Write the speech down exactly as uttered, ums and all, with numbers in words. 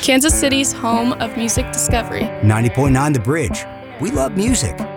Kansas City's home of music discovery. ninety point nine The Bridge. We love music.